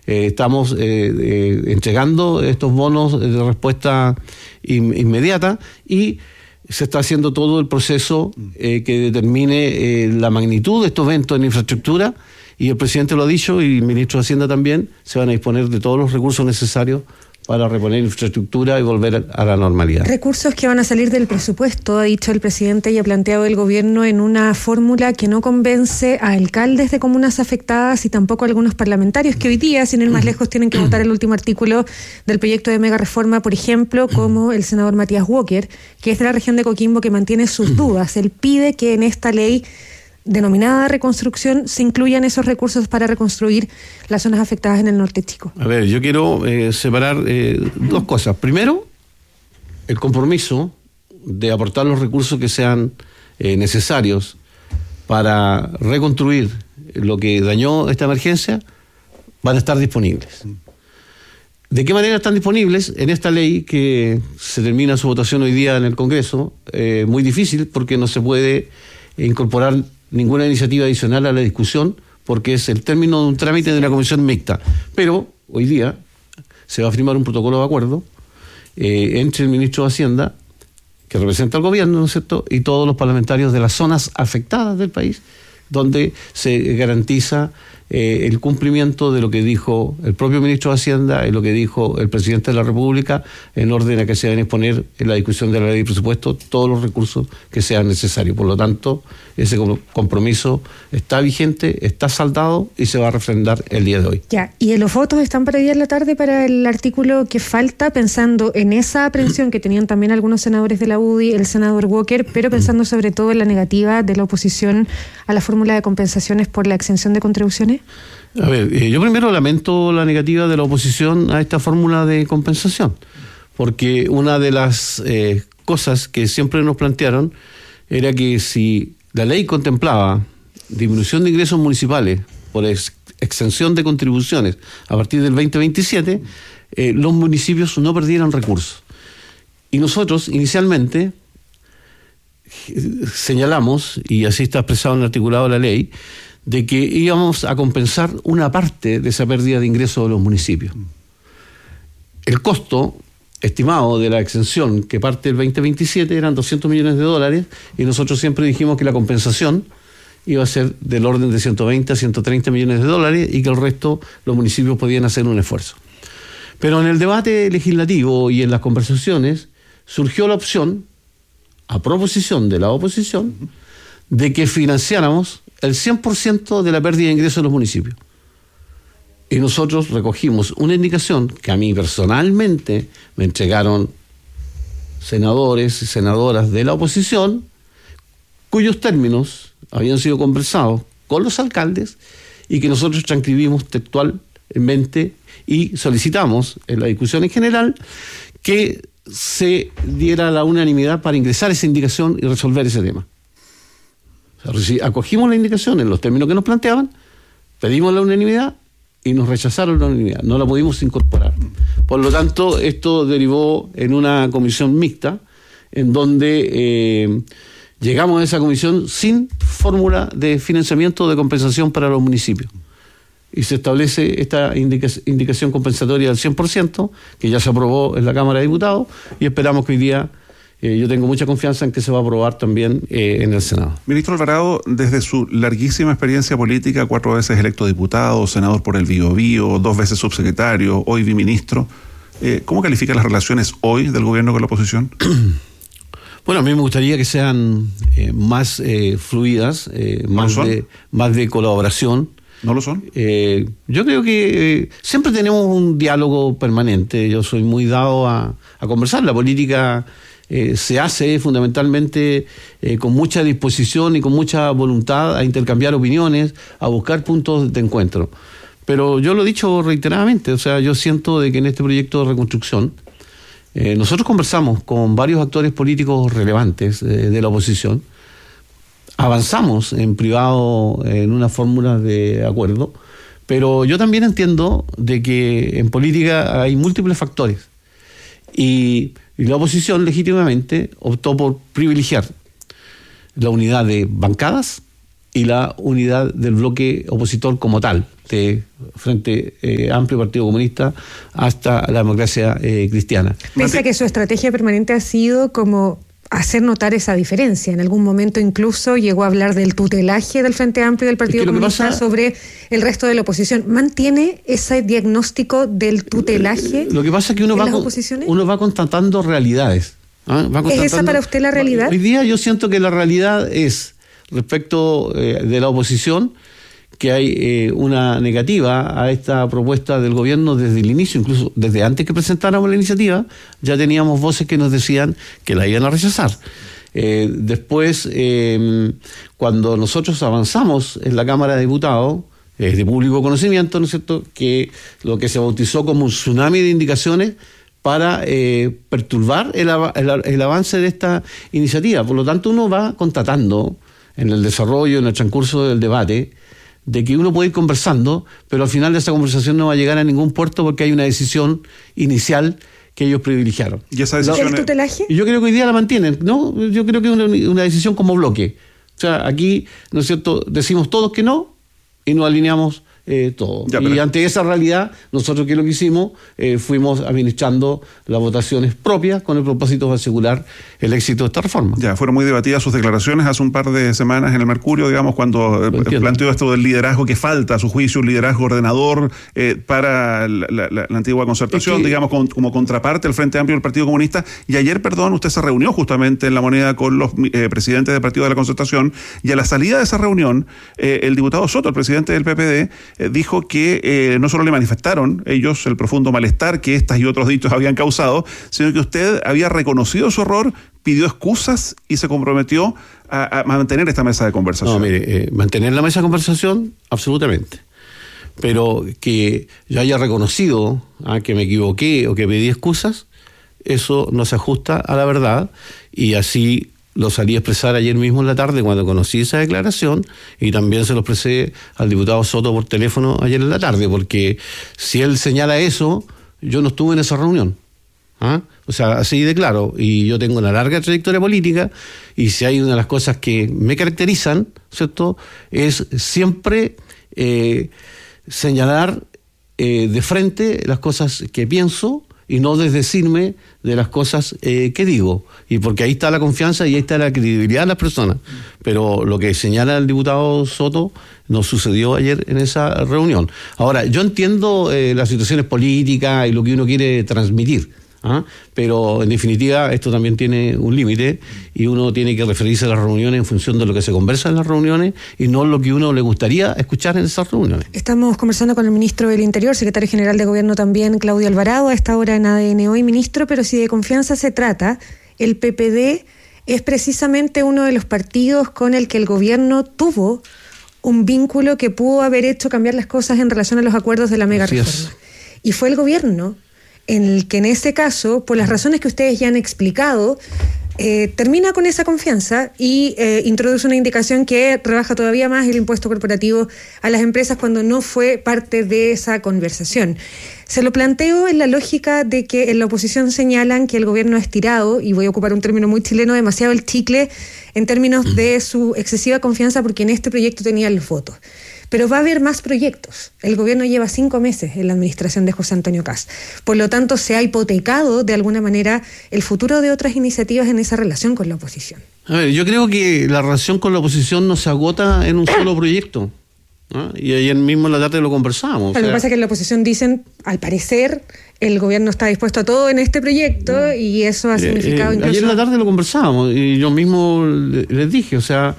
Estamos entregando estos bonos de respuesta inmediata y se está haciendo todo el proceso que determine la magnitud de estos eventos en infraestructura, y el presidente lo ha dicho y el ministro de Hacienda también, se van a disponer de todos los recursos necesarios para reponer infraestructura y volver a la normalidad. Recursos que van a salir del presupuesto, ha dicho el presidente y ha planteado el gobierno en una fórmula que no convence a alcaldes de comunas afectadas y tampoco a algunos parlamentarios que hoy día, sin ir más lejos, tienen que votar el último artículo del proyecto de mega reforma, por ejemplo, como el senador Matías Walker, que es de la región de Coquimbo, que mantiene sus dudas. Él pide que en esta ley denominada reconstrucción se incluyan esos recursos para reconstruir las zonas afectadas en el norte chico. A ver, yo quiero separar dos cosas. Primero, el compromiso de aportar los recursos que sean necesarios para reconstruir lo que dañó esta emergencia van a estar disponibles. ¿De qué manera están disponibles? En esta ley que se termina su votación hoy día en el Congreso, muy difícil porque no se puede incorporar ninguna iniciativa adicional a la discusión, porque es el término de un trámite de una comisión mixta. Pero hoy día se va a firmar un protocolo de acuerdo entre el ministro de Hacienda, que representa al gobierno, ¿no es cierto?, y todos los parlamentarios de las zonas afectadas del país, donde se garantiza el cumplimiento de lo que dijo el propio ministro de Hacienda y lo que dijo el presidente de la República, en orden a que se van a exponer en la discusión de la ley de presupuesto todos los recursos que sean necesarios. Por lo tanto, ese compromiso está vigente, está saldado y se va a refrendar el día de hoy. Ya, y los votos están para hoy día en la tarde para el artículo que falta, pensando en esa aprehensión que tenían también algunos senadores de la UDI, el senador Walker, pero pensando sobre todo en la negativa de la oposición a la fórmula de compensaciones por la exención de contribuciones. A ver, yo primero lamento la negativa de la oposición a esta fórmula de compensación, porque una de las cosas que siempre nos plantearon era que si la ley contemplaba disminución de ingresos municipales por exención de contribuciones a partir del 2027, los municipios no perdieran recursos. Y nosotros inicialmente señalamos, y así está expresado en el articulado de la ley, de que íbamos a compensar una parte de esa pérdida de ingresos de los municipios. El costo estimado de la exención que parte del 2027 eran $200 millones, y nosotros siempre dijimos que la compensación iba a ser del orden de 120 a 130 millones de dólares y que el resto los municipios podían hacer un esfuerzo. Pero en el debate legislativo y en las conversaciones surgió la opción, a proposición de la oposición, de que financiáramos el 100% de la pérdida de ingresos de los municipios. Y nosotros recogimos una indicación que a mí personalmente me entregaron senadores y senadoras de la oposición, cuyos términos habían sido conversados con los alcaldes y que nosotros transcribimos textualmente y solicitamos en la discusión en general que se diera la unanimidad para ingresar esa indicación y resolver ese tema. O sea, acogimos la indicación en los términos que nos planteaban, pedimos la unanimidad y nos rechazaron la unanimidad, no la pudimos incorporar. Por lo tanto, esto derivó en una comisión mixta, en donde llegamos a esa comisión sin fórmula de financiamiento o de compensación para los municipios. Y se establece esta indicación compensatoria del 100%, que ya se aprobó en la Cámara de Diputados, y esperamos que hoy día, yo tengo mucha confianza en que se va a aprobar también en el Senado. Ministro Alvarado, desde su larguísima experiencia política, 4 veces electo diputado, senador por el Biobío, 2 veces subsecretario, hoy biministro, ¿cómo califica las relaciones hoy del gobierno con la oposición? Bueno, a mí me gustaría que sean más fluidas, más de colaboración. ¿No lo son? Yo creo que siempre tenemos un diálogo permanente. Yo soy muy dado a conversar. La política se hace fundamentalmente con mucha disposición y con mucha voluntad a intercambiar opiniones, a buscar puntos de encuentro. Pero yo lo he dicho reiteradamente, o sea, yo siento de que en este proyecto de reconstrucción nosotros conversamos con varios actores políticos relevantes de la oposición. Avanzamos en privado en una fórmula de acuerdo, pero yo también entiendo de que en política hay múltiples factores y la oposición legítimamente optó por privilegiar la unidad de bancadas y la unidad del bloque opositor como tal, de Frente Amplio, Partido Comunista, hasta la democracia cristiana. Pese a que su estrategia permanente ha sido como hacer notar esa diferencia. En algún momento incluso llegó a hablar del tutelaje del Frente Amplio y del Partido Comunista sobre el resto de la oposición. ¿Mantiene ese diagnóstico del tutelaje? Lo que pasa es que uno va constatando realidades. ¿Es esa para usted la realidad? Hoy día yo siento que la realidad es, respecto de la oposición, que hay una negativa a esta propuesta del gobierno desde el inicio, incluso desde antes que presentáramos la iniciativa, ya teníamos voces que nos decían que la iban a rechazar. Después, cuando nosotros avanzamos en la Cámara de Diputados, es de público conocimiento, ¿no es cierto?, que lo que se bautizó como un tsunami de indicaciones para perturbar el avance de esta iniciativa. Por lo tanto, uno va constatando en el desarrollo, en el transcurso del debate, de que uno puede ir conversando, pero al final de esa conversación no va a llegar a ningún puerto porque hay una decisión inicial que ellos privilegiaron. ¿Y esa decisión? ¿El tutelaje? Y yo creo que hoy día la mantienen, ¿no? Yo creo que es una decisión como bloque. O sea, aquí, ¿no es cierto?, decimos todos que no y nos alineamos todo. Y ante esa realidad, nosotros que lo que hicimos, fuimos administrando las votaciones propias con el propósito de asegurar el éxito de esta reforma. Ya, fueron muy debatidas sus declaraciones hace un par de semanas en el Mercurio, digamos, cuando planteó esto del liderazgo que falta, a su juicio, un liderazgo ordenador para la antigua concertación, digamos, como contraparte al Frente Amplio del Partido Comunista. Y ayer, usted se reunió justamente en La Moneda con los presidentes del Partido de la Concertación, y a la salida de esa reunión, el diputado Soto, el presidente del PPD, dijo que no solo le manifestaron ellos el profundo malestar que estas y otros dichos habían causado, sino que usted había reconocido su error, pidió excusas y se comprometió a mantener esta mesa de conversación. No, mire, mantener la mesa de conversación, absolutamente. Pero que yo haya reconocido que me equivoqué o que pedí excusas, eso no se ajusta a la verdad, y así lo salí a expresar ayer mismo en la tarde cuando conocí esa declaración, y también se lo expresé al diputado Soto por teléfono ayer en la tarde, porque si él señala eso, yo no estuve en esa reunión. O sea, así de claro, y yo tengo una larga trayectoria política, y si hay una de las cosas que me caracterizan, ¿cierto?, es siempre señalar de frente las cosas que pienso y no desdecirme de las cosas que digo, y porque ahí está la confianza y ahí está la credibilidad de las personas. Pero lo que señala el diputado Soto no sucedió ayer en esa reunión. Ahora, yo entiendo las situaciones políticas y lo que uno quiere transmitir, pero en definitiva esto también tiene un límite, y uno tiene que referirse a las reuniones en función de lo que se conversa en las reuniones y no lo que uno le gustaría escuchar en esas reuniones. Estamos conversando con el ministro del Interior, secretario general de Gobierno también, Claudio Alvarado, a esta hora en ADN Hoy. Ministro, pero si de confianza se trata, el PPD es precisamente uno de los partidos con el que el gobierno tuvo un vínculo que pudo haber hecho cambiar las cosas en relación a los acuerdos de la mega reforma. Y fue el gobierno en el que en ese caso, por las razones que ustedes ya han explicado, termina con esa confianza y introduce una indicación que rebaja todavía más el impuesto corporativo a las empresas cuando no fue parte de esa conversación. Se lo planteo en la lógica de que en la oposición señalan que el gobierno ha estirado, y voy a ocupar un término muy chileno, demasiado el chicle en términos de su excesiva confianza, porque en este proyecto tenían los votos. Pero va a haber más proyectos. El gobierno lleva 5 meses en la administración de José Antonio Kast. Por lo tanto, se ha hipotecado de alguna manera el futuro de otras iniciativas en esa relación con la oposición. A ver, yo creo que la relación con la oposición no se agota en un solo proyecto, y ayer mismo en la tarde lo conversábamos. Lo que pasa es que en la oposición dicen, al parecer, el gobierno está dispuesto a todo en este proyecto, y eso ha significado incluso... Ayer en la tarde lo conversábamos y yo mismo les dije, o sea,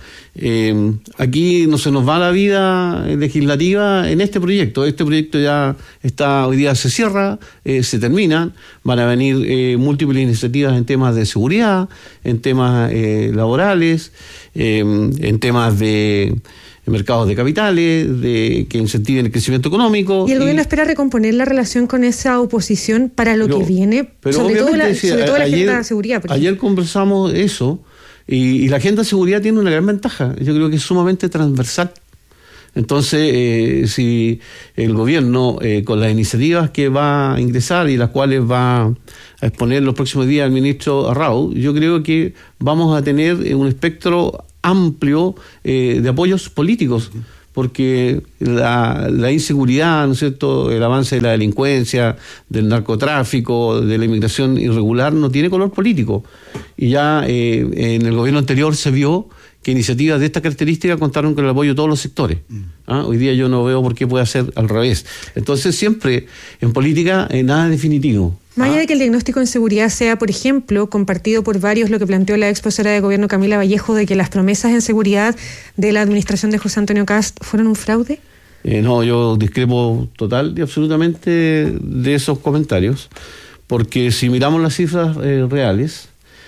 aquí no se nos va la vida legislativa en este proyecto. Este proyecto ya está, hoy día se cierra, se termina, van a venir múltiples iniciativas en temas de seguridad, en temas laborales, en temas de mercados de capitales, que incentiven el crecimiento económico. ¿Y el gobierno espera recomponer la relación con esa oposición para lo que viene? Sobre todo la agenda de seguridad. Ayer conversamos eso, y la agenda de seguridad tiene una gran ventaja. Yo creo que es sumamente transversal. Entonces, si el gobierno, con las iniciativas que va a ingresar y las cuales va a exponer los próximos días el ministro Arrau, yo creo que vamos a tener un espectro amplio de apoyos políticos, porque la inseguridad, ¿no es cierto?, el avance de la delincuencia, del narcotráfico, de la inmigración irregular, no tiene color político. Y ya en el gobierno anterior se vio que iniciativas de esta característica contaron con el apoyo de todos los sectores. Hoy día yo no veo por qué puede ser al revés. Entonces siempre en política nada es definitivo. Más allá de que el diagnóstico en seguridad sea, por ejemplo, compartido por varios, lo que planteó la ex vocera de gobierno Camila Vallejo, de que las promesas en seguridad de la administración de José Antonio Kast fueron un fraude. No, yo discrepo total y absolutamente de esos comentarios, porque si miramos las cifras reales,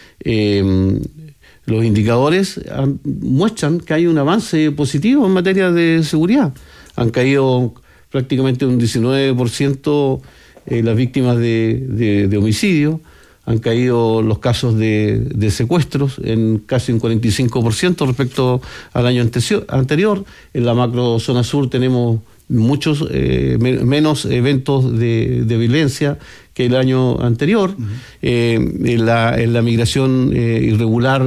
los indicadores muestran que hay un avance positivo en materia de seguridad. Han caído prácticamente un 19% las víctimas de homicidio, han caído los casos de secuestros en casi un 45% respecto al año anterior. En la macro zona sur tenemos muchos menos eventos de violencia que el año anterior. En la migración irregular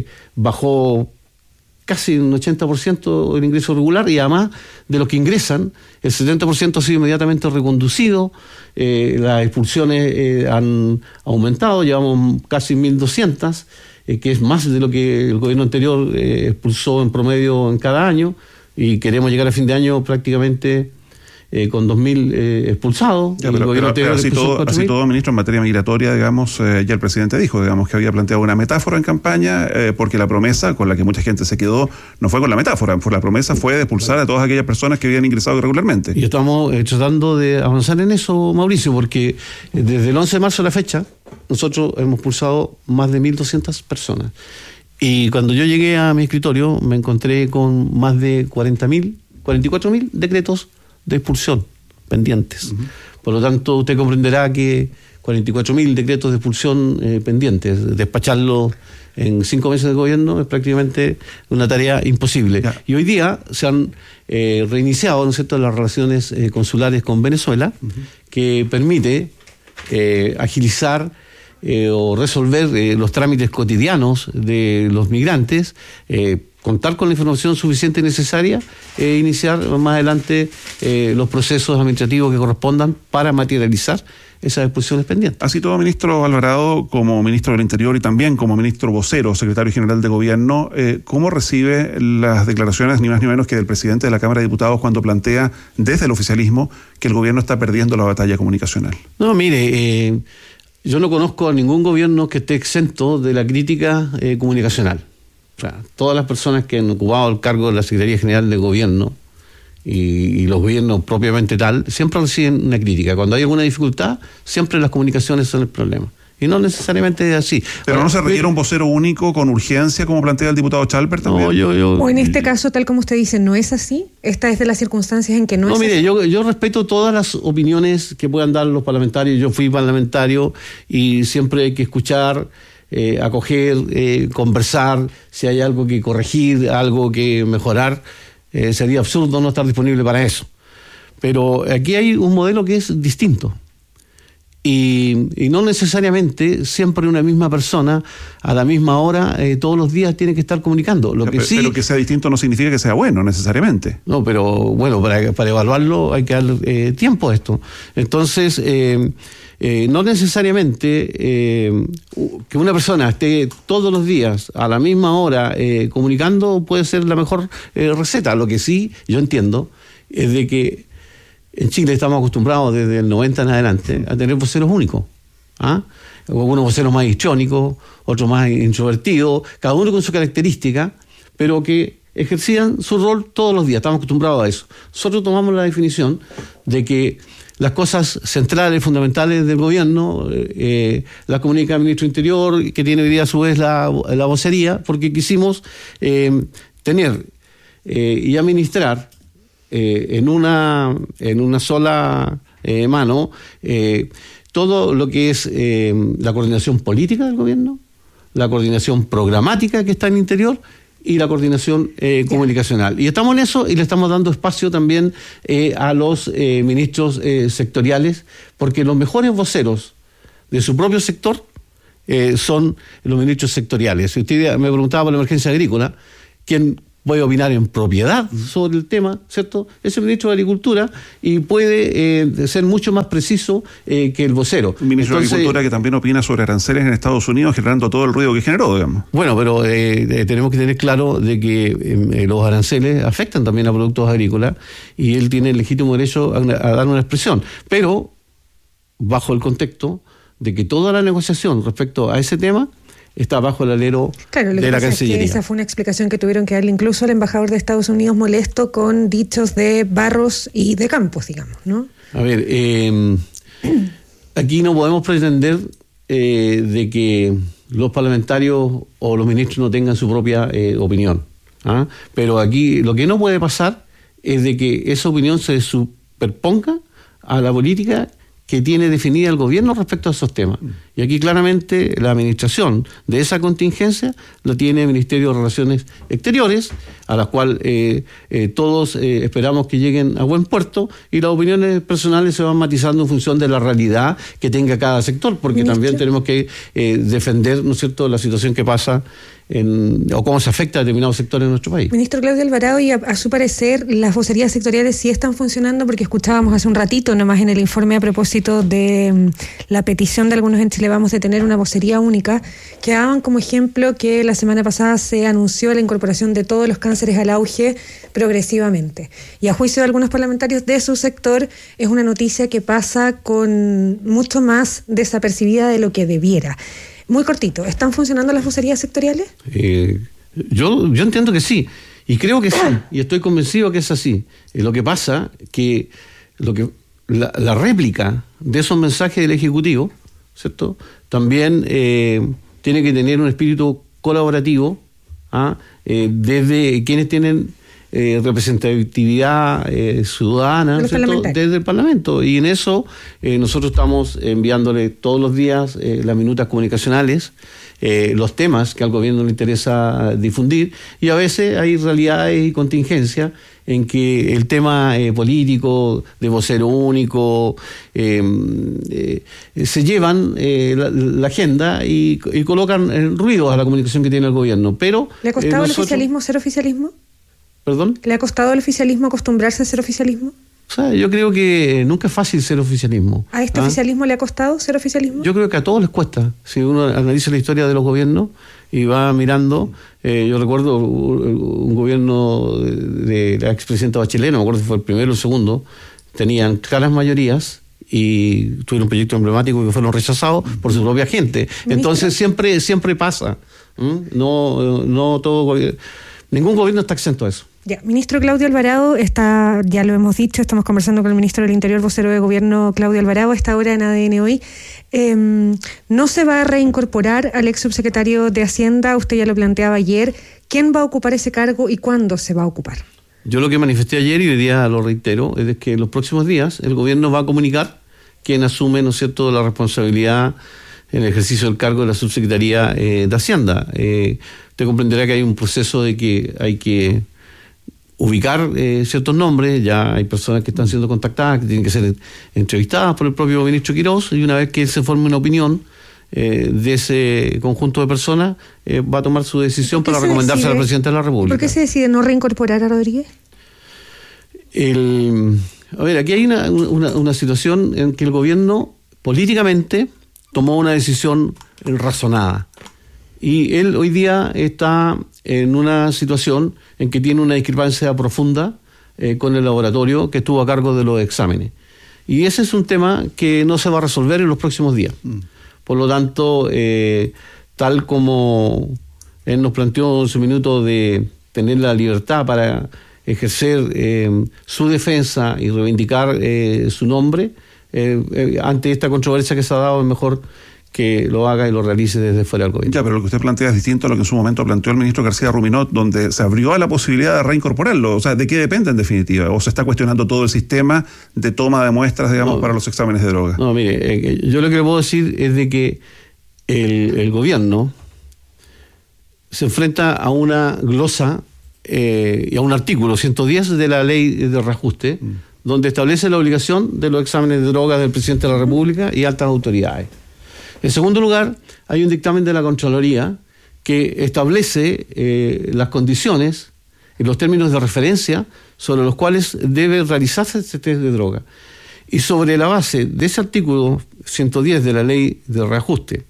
bajó casi un 80% el ingreso regular, y además de los que ingresan, el 70% ha sido inmediatamente reconducido. Las expulsiones han aumentado, llevamos casi 1.200, que es más de lo que el gobierno anterior expulsó en promedio en cada año, y queremos llegar a fin de año prácticamente con 2.000 expulsados. Pero así todo, ministro, en materia migratoria, digamos, ya el presidente dijo, digamos, que había planteado una metáfora en campaña, porque la promesa con la que mucha gente se quedó no fue con la metáfora, la promesa fue de expulsar a todas aquellas personas que habían ingresado irregularmente. Y estamos tratando de avanzar en eso, Mauricio, porque desde el 11 de marzo a la fecha, nosotros hemos expulsado más de 1.200 personas. Y cuando yo llegué a mi escritorio, me encontré con más de 44.000 decretos de expulsión pendientes. Por lo tanto, usted comprenderá que 44.000 decretos de expulsión pendientes, despacharlos en 5 meses de gobierno es prácticamente una tarea imposible. Ya. Y hoy día se han reiniciado, ¿no es cierto?, las relaciones consulares con Venezuela, que permite agilizar o resolver los trámites cotidianos de los migrantes, contar con la información suficiente y necesaria e iniciar más adelante los procesos administrativos que correspondan para materializar esas expulsiones pendientes. Así todo, ministro Alvarado, como ministro del Interior y también como ministro vocero, secretario general de Gobierno, ¿cómo recibe las declaraciones, ni más ni menos que del presidente de la Cámara de Diputados, cuando plantea desde el oficialismo que el gobierno está perdiendo la batalla comunicacional? No, mire, yo no conozco a ningún gobierno que esté exento de la crítica comunicacional. O sea, todas las personas que han ocupado el cargo de la Secretaría General de Gobierno y los gobiernos propiamente tal, siempre reciben una crítica. Cuando hay alguna dificultad, siempre las comunicaciones son el problema. Y no necesariamente es así. Pero ahora, ¿no se requiere un vocero único con urgencia, como plantea el diputado Chalper también? O en este caso, tal como usted dice, ¿no es así? ¿Esta es de las circunstancias en que no es mire, así? Yo respeto todas las opiniones que puedan dar los parlamentarios. Yo fui parlamentario y siempre hay que escuchar, acoger, conversar. Si hay algo que corregir, algo que mejorar, sería absurdo no estar disponible para eso. Pero aquí hay un modelo que es distinto. Y no necesariamente siempre una misma persona a la misma hora todos los días tiene que estar comunicando. Pero que sea distinto no significa que sea bueno necesariamente. No, pero bueno, para evaluarlo hay que dar tiempo a esto. Entonces, no necesariamente que una persona esté todos los días a la misma hora comunicando puede ser la mejor receta. Lo que sí yo entiendo es de que en Chile estamos acostumbrados desde el 90 en adelante a tener voceros únicos. Algunos voceros más histriónicos, otros más introvertidos, cada uno con su característica, pero que ejercían su rol todos los días. Estamos acostumbrados a eso. Nosotros tomamos la definición de que las cosas centrales, fundamentales del gobierno, las comunica el ministro del Interior, que tiene hoy día a su vez la vocería, porque quisimos tener y administrar en una sola mano todo lo que es la coordinación política del gobierno, la coordinación programática que está en el Interior y la coordinación comunicacional. Y estamos en eso y le estamos dando espacio también a los ministros sectoriales, porque los mejores voceros de su propio sector son los ministros sectoriales. Si usted me preguntaba por la emergencia agrícola, quien puede opinar en propiedad sobre el tema, ¿cierto? Es el ministro de Agricultura y puede ser mucho más preciso que el vocero. Un ministro de Agricultura que también opina sobre aranceles en Estados Unidos, generando todo el ruido que generó, digamos. Bueno, pero tenemos que tener claro de que los aranceles afectan también a productos agrícolas y él tiene el legítimo derecho a dar una expresión, pero bajo el contexto de que toda la negociación respecto a ese tema está bajo el alero de la Cancillería. Esa fue una explicación que tuvieron que darle incluso al embajador de Estados Unidos molesto con dichos de Barros y de Campos, digamos, ¿no? A ver, aquí no podemos pretender de que los parlamentarios o los ministros no tengan su propia opinión, ¿ah? Pero aquí lo que no puede pasar es de que esa opinión se superponga a la política que tiene definida el gobierno respecto a esos temas. Y aquí claramente la administración de esa contingencia la tiene el Ministerio de Relaciones Exteriores, a la cual todos esperamos que lleguen a buen puerto, y las opiniones personales se van matizando en función de la realidad que tenga cada sector, porque ¿ministro? También tenemos que defender, ¿no es cierto?, la situación que pasa o cómo se afecta a determinados sectores de nuestro país. Ministro Claudio Alvarado, y a su parecer las vocerías sectoriales sí están funcionando, porque escuchábamos hace un ratito nomás en el informe a propósito de la petición de algunos en Chile Vamos de tener una vocería única, que daban como ejemplo que la semana pasada se anunció la incorporación de todos los cánceres al auge progresivamente. Y a juicio de algunos parlamentarios de su sector es una noticia que pasa con mucho más desapercibida de lo que debiera. Muy cortito, ¿están funcionando las vocerías sectoriales? Yo entiendo que sí, y creo que sí, y estoy convencido que es así. Lo que pasa que la réplica de esos mensajes del Ejecutivo, ¿cierto?, también tiene que tener un espíritu colaborativo, desde quienes tienen representatividad ciudadana, desde el Parlamento, y en eso nosotros estamos enviándole todos los días las minutas comunicacionales, los temas que al gobierno le interesa difundir, y a veces hay realidades y contingencias en que el tema político de vocero único se llevan la agenda y colocan ruidos a la comunicación que tiene el gobierno. Pero ¿le ha costado el oficialismo ser oficialismo? ¿Perdón? ¿Le ha costado al oficialismo acostumbrarse a ser oficialismo? O sea, yo creo que nunca es fácil ser oficialismo. ¿A este oficialismo le ha costado ser oficialismo? Yo creo que a todos les cuesta. Si uno analiza la historia de los gobiernos y va mirando, yo recuerdo un gobierno de la expresidenta Bachelet, no me acuerdo si fue el primero o el segundo, tenían claras mayorías y tuvieron proyectos emblemáticos que fueron rechazados por su propia gente. Entonces siempre pasa. No todo gobierno, ningún gobierno está exento a eso. Ya, ministro Claudio Alvarado, ya lo hemos dicho, estamos conversando con el ministro del Interior, vocero de gobierno Claudio Alvarado, a esta hora en ADN Hoy. ¿No se va a reincorporar al ex subsecretario de Hacienda? Usted ya lo planteaba ayer. ¿Quién va a ocupar ese cargo y cuándo se va a ocupar? Yo lo que manifesté ayer y hoy día lo reitero, es que en los próximos días el gobierno va a comunicar quién asume, ¿no es cierto?, la responsabilidad en el ejercicio del cargo de la subsecretaría de Hacienda. Usted comprenderá que hay un proceso de que hay que ubicar ciertos nombres, ya hay personas que están siendo contactadas, que tienen que ser entrevistadas por el propio ministro Quirós, y una vez que se forme una opinión de ese conjunto de personas, va a tomar su decisión para recomendarse al presidente de la República. ¿Por qué se decide no reincorporar a Rodríguez? A ver, aquí hay una situación en que el gobierno políticamente tomó una decisión razonada. Y él hoy día está en una situación en que tiene una discrepancia profunda con el laboratorio que estuvo a cargo de los exámenes. Y ese es un tema que no se va a resolver en los próximos días. Por lo tanto, tal como él nos planteó en su minuto de tener la libertad para ejercer su defensa y reivindicar su nombre, ante esta controversia que se ha dado, es mejor que lo haga y lo realice desde fuera del gobierno. Ya, pero lo que usted plantea es distinto a lo que en su momento planteó el ministro García Ruminot, donde se abrió a la posibilidad de reincorporarlo. O sea, ¿de qué depende en definitiva? ¿O se está cuestionando todo el sistema de toma de muestras, digamos, para los exámenes de droga? No, mire, yo lo que le puedo decir es de que el gobierno se enfrenta a una glosa y a un artículo 110 de la ley de reajuste, donde establece la obligación de los exámenes de droga del presidente de la República y altas autoridades. En segundo lugar, hay un dictamen de la Contraloría que establece las condiciones y los términos de referencia sobre los cuales debe realizarse este test de droga. Y sobre la base de ese artículo 110 de la ley de reajuste,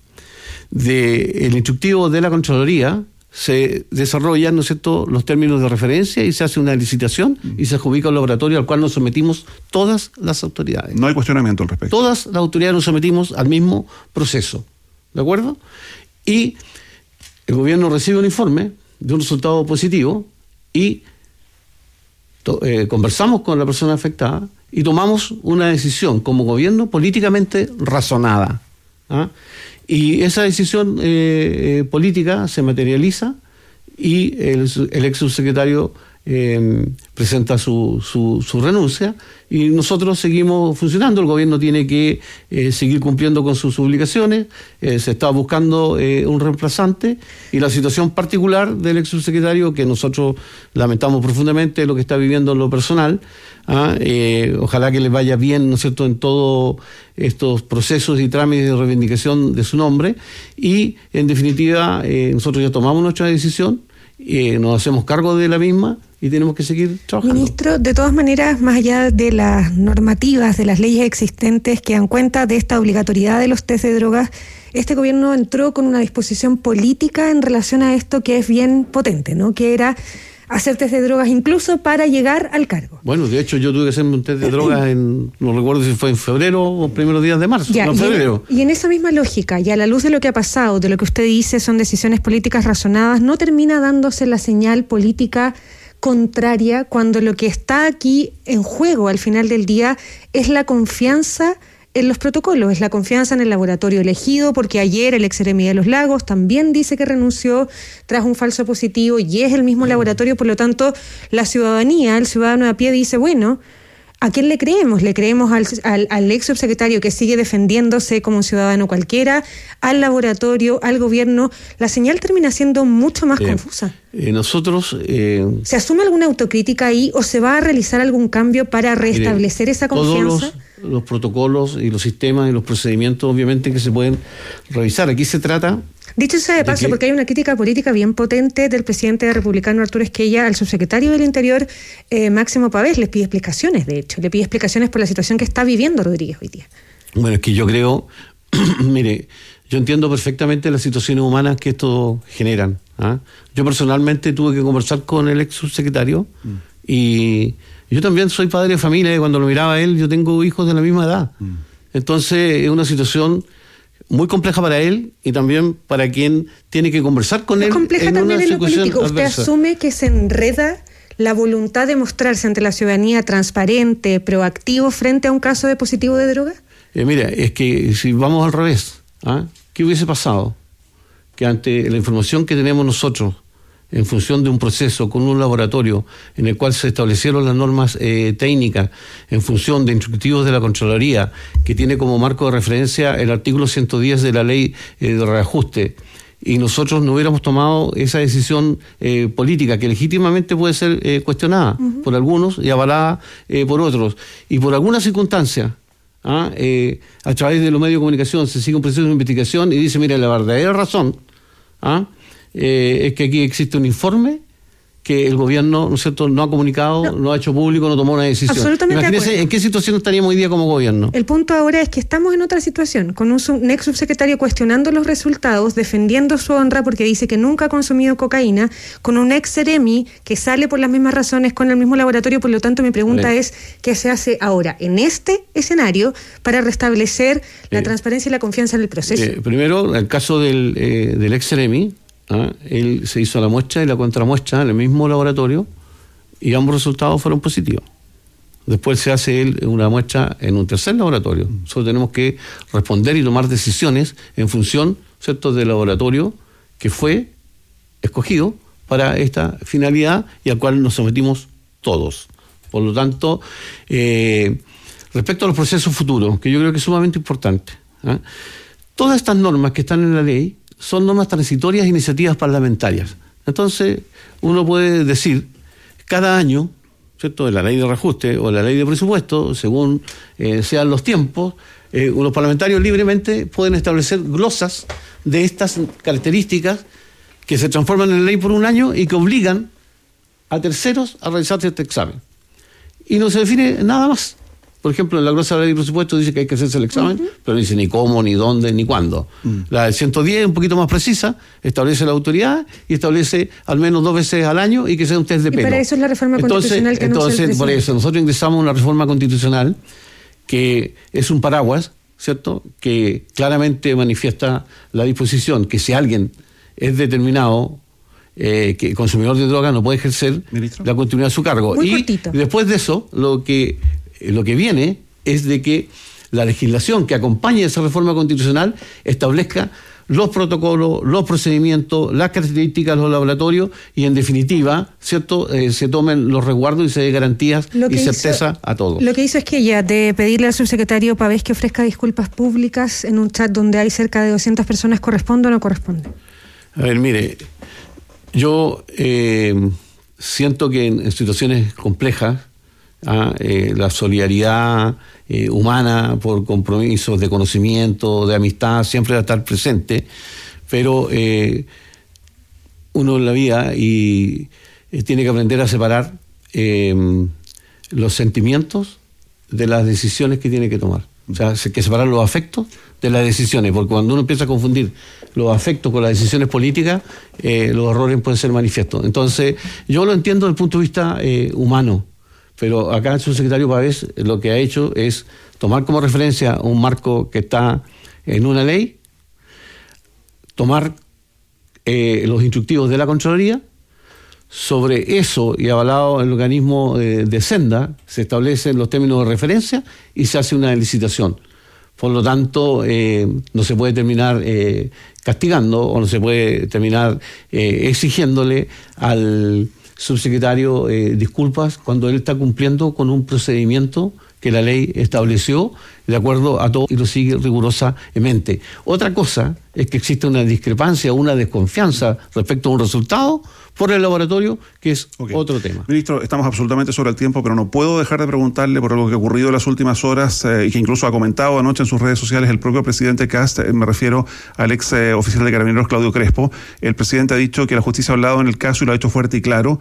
del instructivo de la Contraloría, se desarrollan, ¿no es cierto?, los términos de referencia y se hace una licitación y se adjudica un laboratorio al cual nos sometimos todas las autoridades. No hay cuestionamiento al respecto. Todas las autoridades nos sometimos al mismo proceso, ¿de acuerdo? Y el gobierno recibe un informe de un resultado positivo y conversamos con la persona afectada y tomamos una decisión como gobierno políticamente razonada, ¿ah? Y esa decisión política se materializa y el ex subsecretario presenta su renuncia y nosotros seguimos funcionando. El gobierno tiene que seguir cumpliendo con sus obligaciones, se está buscando un reemplazante y la situación particular del ex subsecretario, que nosotros lamentamos profundamente lo que está viviendo en lo personal, ojalá que le vaya bien, ¿no es cierto?, en todos estos procesos y trámites de reivindicación de su nombre y en definitiva nosotros ya tomamos nuestra decisión, nos hacemos cargo de la misma y tenemos que seguir trabajando. Ministro, de todas maneras, más allá de las normativas, de las leyes existentes que dan cuenta de esta obligatoriedad de los test de drogas, este gobierno entró con una disposición política en relación a esto que es bien potente, ¿no?, que era hacer test de drogas incluso para llegar al cargo. Bueno, de hecho yo tuve que hacerme un test de drogas no recuerdo si fue en febrero o primeros días de marzo, ya, no, febrero. Y en esa misma lógica, y a la luz de lo que ha pasado, de lo que usted dice son decisiones políticas razonadas, ¿no termina dándose la señal política contraria cuando lo que está aquí en juego al final del día es la confianza en los protocolos, es la confianza en el laboratorio elegido, porque ayer el ex-seremi de Los Lagos también dice que renunció tras un falso positivo y es el mismo laboratorio, por lo tanto la ciudadanía, el ciudadano de a pie dice, bueno, ¿a quién le creemos? ¿Le creemos al ex subsecretario que sigue defendiéndose como un ciudadano cualquiera, al laboratorio, al gobierno? La señal termina siendo mucho más confusa. Nosotros... ¿Se asume alguna autocrítica ahí o se va a realizar algún cambio para restablecer esa confianza? Todos los protocolos y los sistemas y los procedimientos obviamente que se pueden revisar. Aquí se trata... Dicho sea de paso, porque hay una crítica política bien potente del presidente republicano Arturo Esquella al subsecretario del Interior, Máximo Pavés. Les pide explicaciones, de hecho. Le pide explicaciones por la situación que está viviendo Rodríguez hoy día. Bueno, es que yo creo... mire, yo entiendo perfectamente las situaciones humanas que esto generan. Yo personalmente tuve que conversar con el ex subsecretario y yo también soy padre de familia y cuando lo miraba a él, yo tengo hijos de la misma edad. Entonces es una situación muy compleja para él y también para quien tiene que conversar con él. Es compleja en también una en lo situación político. ¿Usted adversa. asume que se enreda la voluntad de mostrarse ante la ciudadanía transparente, proactivo frente a un caso de positivo de droga? Mira, es que si vamos al revés, ¿qué hubiese pasado? Que ante la información que tenemos nosotros en función de un proceso con un laboratorio en el cual se establecieron las normas técnicas en función de instructivos de la Contraloría, que tiene como marco de referencia el artículo 110 de la ley de reajuste, y nosotros no hubiéramos tomado esa decisión política que legítimamente puede ser cuestionada por algunos y avalada por otros, y por alguna circunstancia a través de los medios de comunicación se sigue un proceso de investigación y dice, mira, la verdadera razón es que aquí existe un informe que el gobierno, ¿no es cierto?, no ha comunicado, no ha hecho público, no tomó una decisión. Absolutamente. Imagínese en qué situación estaríamos hoy día como gobierno. El punto ahora es que estamos en otra situación, con un ex subsecretario cuestionando los resultados, defendiendo su honra porque dice que nunca ha consumido cocaína, con un ex seremi que sale por las mismas razones con el mismo laboratorio. Por lo tanto, mi pregunta es, ¿qué se hace ahora en este escenario para restablecer la transparencia y la confianza en el proceso? Primero, el caso del ex seremi, él se hizo la muestra y la contramuestra en el mismo laboratorio y ambos resultados fueron positivos. Después se hace una muestra en un tercer laboratorio. Nosotros tenemos que responder y tomar decisiones en función, ¿cierto?, del laboratorio que fue escogido para esta finalidad y al cual nos sometimos todos. Por lo tanto, respecto a los procesos futuros, que yo creo que es sumamente importante, todas estas normas que están en la ley son normas transitorias e iniciativas parlamentarias. Entonces, uno puede decir, cada año, ¿cierto?, de la ley de reajuste o la ley de presupuesto, según sean los tiempos, los parlamentarios libremente pueden establecer glosas de estas características que se transforman en ley por un año y que obligan a terceros a realizar este examen. Y no se define nada más. Por ejemplo, en la glosa de la ley de presupuesto dice que hay que hacerse el examen, pero no dice ni cómo, ni dónde, ni cuándo. La del 110 es un poquito más precisa, establece la autoridad y establece al menos 2 veces al año y que sea un test de pelo. Y para eso es la reforma constitucional que anuncia el presidente. Por eso, nosotros ingresamos una reforma constitucional que es un paraguas, ¿cierto?, que claramente manifiesta la disposición que si alguien es determinado que consumidor de droga no puede ejercer ¿Ministro? La continuidad de su cargo. Muy y cortito. Después de eso, lo que viene es de que la legislación que acompañe esa reforma constitucional establezca los protocolos, los procedimientos, las características de los laboratorios y, en definitiva, ¿cierto?, se tomen los resguardos y se dé garantías y certeza a todos. Lo que hizo es que ella, de pedirle al subsecretario Pavés que ofrezca disculpas públicas en un chat donde hay cerca de 200 personas, ¿corresponde o no corresponde? A ver, mire, yo siento que en situaciones complejas la solidaridad humana por compromisos de conocimiento, de amistad, siempre va a estar presente, pero uno en la vida y tiene que aprender a separar los sentimientos de las decisiones que tiene que tomar. O sea, hay que separar los afectos de las decisiones, porque cuando uno empieza a confundir los afectos con las decisiones políticas, los errores pueden ser manifiestos. Entonces, yo lo entiendo desde el punto de vista humano, pero acá el subsecretario Pavés lo que ha hecho es tomar como referencia un marco que está en una ley, tomar los instructivos de la Contraloría. Sobre eso, y avalado en el organismo de Senda, se establecen los términos de referencia y se hace una licitación. Por lo tanto, no se puede terminar castigando o no se puede terminar exigiéndole al subsecretario disculpas cuando él está cumpliendo con un procedimiento que la ley estableció de acuerdo a todo y lo sigue rigurosamente. Otra cosa es que existe una discrepancia, una desconfianza respecto a un resultado por el laboratorio, que es otro tema. Ministro, estamos absolutamente sobre el tiempo, pero no puedo dejar de preguntarle por algo que ha ocurrido en las últimas horas y que incluso ha comentado anoche en sus redes sociales el propio presidente Kast. Me refiero al ex oficial de Carabineros, Claudio Crespo. El presidente ha dicho que la justicia ha hablado en el caso y lo ha hecho fuerte y claro.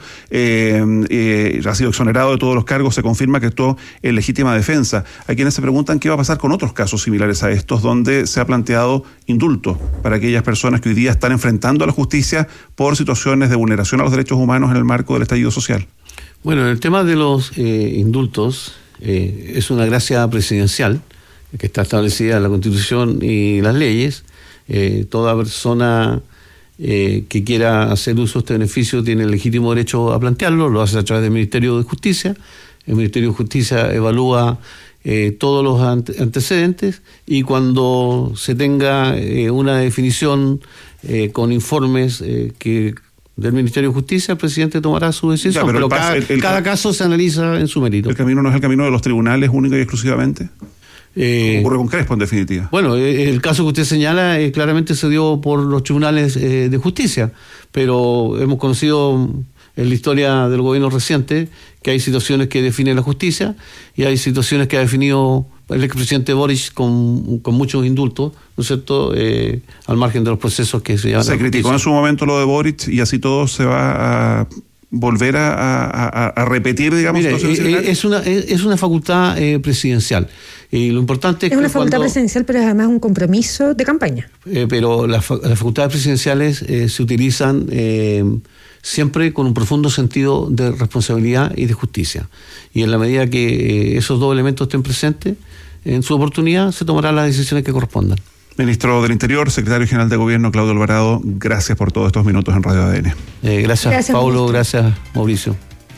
Ha sido exonerado de todos los cargos. Se confirma que actuó en legítima defensa. Hay quienes se preguntan qué va a pasar con otros casos similares a estos, donde se ha planteado indulto para aquellas personas que hoy día están enfrentando a la justicia por situaciones de vulneración a los derechos humanos en el marco del estallido social. Bueno, el tema de los indultos es una gracia presidencial que está establecida en la Constitución y las leyes. Toda persona que quiera hacer uso de este beneficio tiene el legítimo derecho a plantearlo, lo hace a través del Ministerio de Justicia. El Ministerio de Justicia evalúa todos los antecedentes y cuando se tenga una definición con informes que del Ministerio de Justicia, el presidente tomará su decisión, pero cada caso se analiza en su mérito. ¿El camino no es el camino de los tribunales única y exclusivamente? Ocurre con Crespo, en definitiva. Bueno, el caso que usted señala claramente se dio por los tribunales de justicia, pero hemos conocido en la historia del gobierno reciente que hay situaciones que define la justicia y hay situaciones que ha definido el expresidente Boric con muchos indultos, ¿no es cierto?, al margen de los procesos que se llevan. Se criticó en su momento lo de Boric y así todo se va a volver a repetir, digamos. Mire, es una facultad presidencial. Y lo importante es una facultad presidencial, pero es además un compromiso de campaña. Pero las facultades presidenciales se utilizan siempre con un profundo sentido de responsabilidad y de justicia. Y en la medida que esos dos elementos estén presentes, en su oportunidad se tomarán las decisiones que correspondan. Ministro del Interior, Secretario General de Gobierno, Claudio Alvarado, gracias por todos estos minutos en Radio ADN. Gracias Paulo, gracias Mauricio.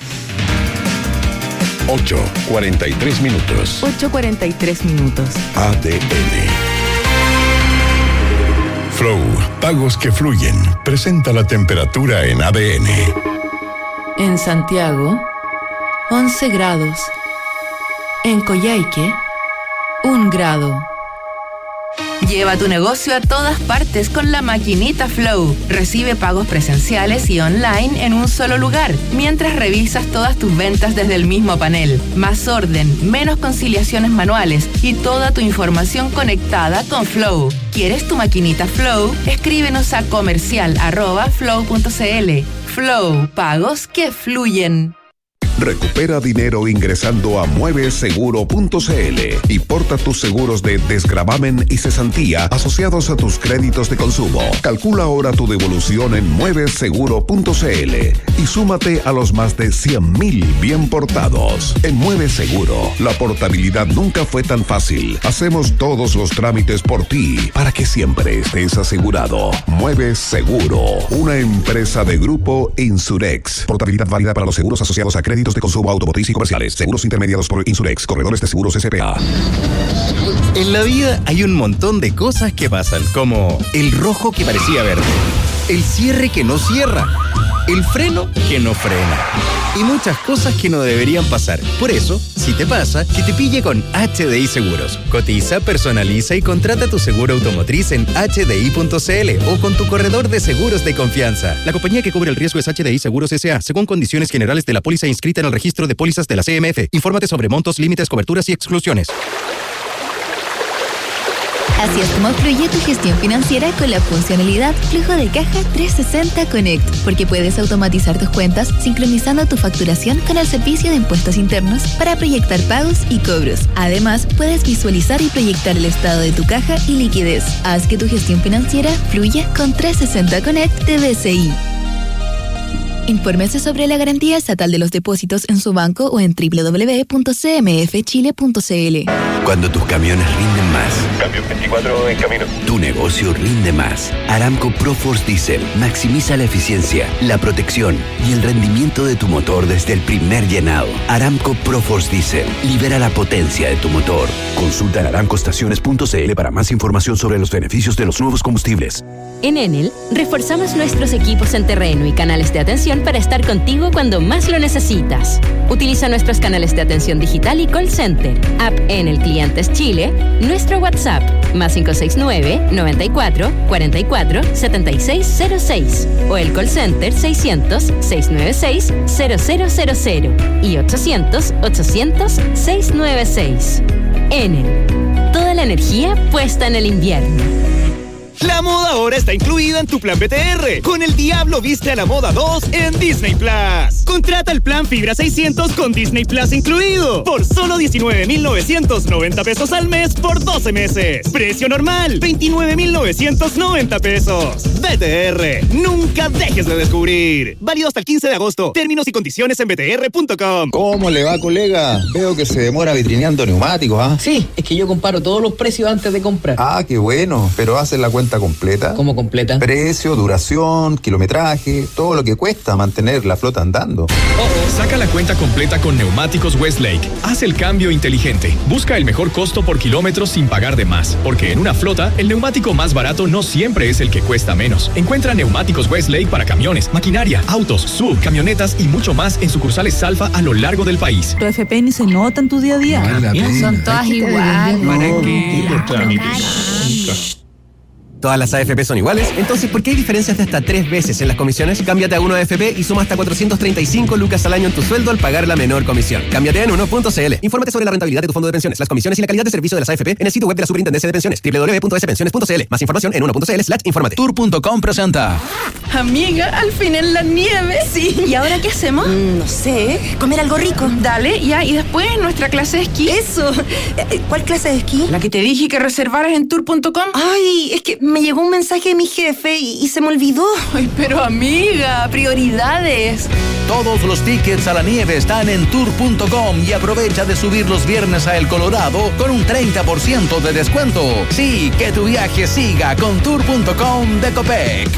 8:43 minutos. 8:43 minutos. ADN. Flow, pagos que fluyen. Presenta la temperatura en ADN. En Santiago, 11 grados. En Coyhaique, 1 grado. Lleva tu negocio a todas partes con la maquinita Flow. Recibe pagos presenciales y online en un solo lugar, mientras revisas todas tus ventas desde el mismo panel. Más orden, menos conciliaciones manuales y toda tu información conectada con Flow. ¿Quieres tu maquinita Flow? Escríbenos a comercial@flow.cl. Flow, pagos que fluyen. Recupera dinero ingresando a mueveseguro.cl y porta tus seguros de desgravamen y cesantía asociados a tus créditos de consumo. Calcula ahora tu devolución en mueveseguro.cl y súmate a los más de 100,000 bien portados. En Mueveseguro, la portabilidad nunca fue tan fácil. Hacemos todos los trámites por ti para que siempre estés asegurado. Mueveseguro, una empresa de Grupo Insurex. Portabilidad válida para los seguros asociados a créditos de consumo automotriz y comerciales. Seguros intermediados por Insurex, corredores de seguros S.p.A. En la vida hay un montón de cosas que pasan, como el rojo que parecía verde, el cierre que no cierra, el freno que no frena y muchas cosas que no deberían pasar. Por eso, si te pasa, que te pille con HDI Seguros. Cotiza, personaliza y contrata tu seguro automotriz en hdi.cl o con tu corredor de seguros de confianza. La compañía que cubre el riesgo es HDI Seguros S.A., según condiciones generales de la póliza inscrita en el registro de pólizas de la CMF. Infórmate sobre montos, límites, coberturas y exclusiones. Así es como fluye tu gestión financiera con la funcionalidad Flujo de Caja 360 Connect, porque puedes automatizar tus cuentas sincronizando tu facturación con el servicio de impuestos internos para proyectar pagos y cobros. Además, puedes visualizar y proyectar el estado de tu caja y liquidez. Haz que tu gestión financiera fluya con 360 Connect de BCI. Infórmese sobre la garantía estatal de los depósitos en su banco o en www.cmfchile.cl. Cuando tus camiones rinden más. Cambio 24 en camino. Tu negocio rinde más. Aramco ProForce Diesel maximiza la eficiencia, la protección y el rendimiento de tu motor desde el primer llenado. Aramco ProForce Diesel libera la potencia de tu motor. Consulta en aramcoestaciones.cl para más información sobre los beneficios de los nuevos combustibles. En Enel, reforzamos nuestros equipos en terreno y canales de atención para estar contigo cuando más lo necesitas. Utiliza nuestros canales de atención digital y call center, app Enel Clientes Chile, nuestro WhatsApp, más 569-94-44-7606 o el call center 600-696-0000 y 800-800-696. Enel, toda la energía puesta en el invierno. La moda ahora está incluida en tu plan BTR. Con El Diablo Viste a la Moda 2 en Disney Plus. Contrata el plan Fibra 600 con Disney Plus incluido. Por solo 19,990 pesos al mes por 12 meses. Precio normal, 29,990 pesos. BTR, nunca dejes de descubrir. Válido hasta el 15 de agosto. Términos y condiciones en btr.com. ¿Cómo le va, colega? Veo que se demora vitrineando neumáticos, ¿ah? Sí, es que yo comparo todos los precios antes de comprar. Ah, qué bueno. Pero haces la cuenta completa. ¿Cómo completa? Precio, duración, kilometraje, todo lo que cuesta mantener la flota andando. Saca la cuenta completa con Neumáticos Westlake. Haz el cambio inteligente. Busca el mejor costo por kilómetro sin pagar de más. Porque en una flota, el neumático más barato no siempre es el que cuesta menos. Encuentra Neumáticos Westlake para camiones, maquinaria, autos, sub, camionetas y mucho más en sucursales Salfa a lo largo del país. Tu FP ni se nota en tu día a día. Son todas iguales. ¿Todas las AFP son iguales? Entonces, ¿por qué hay diferencias de hasta 3 veces en las comisiones? Cámbiate a Uno AFP y suma hasta 435 lucas al año en tu sueldo al pagar la menor comisión. Cámbiate en uno.cl. Infórmate sobre la rentabilidad de tu fondo de pensiones, las comisiones y la calidad de servicio de las AFP en el sitio web de la Superintendencia de Pensiones, www.spensiones.cl. Más información en uno.cl/infórmate. Tour.com presenta. Amiga, al fin en la nieve. Sí. ¿Y ahora qué hacemos? No sé. Comer algo rico. Dale, ya. Y después nuestra clase de esquí. Eso. ¿Cuál clase de esquí? La que te dije que reservaras en tour.com. Ay, es que me llegó un mensaje de mi jefe y se me olvidó. Ay, pero amiga, prioridades. Todos los tickets a la nieve están en tour.com y aprovecha de subir los viernes a El Colorado con un 30% de descuento. Sí, que tu viaje siga con tour.com de Copec.